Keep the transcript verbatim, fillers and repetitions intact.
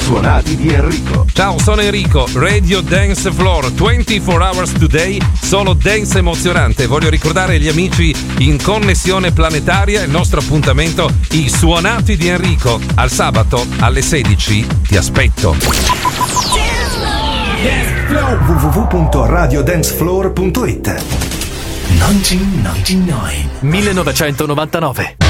suonati di Enrico. Ciao, sono Enrico, Radio Dance Floor, ventiquattro hours today, solo dance emozionante. Voglio ricordare agli amici in connessione planetaria il nostro appuntamento, i suonati di Enrico. Al sabato alle sedici ti aspetto. w w w punto radio dance floor punto it. novantanove millenovecentonovantanove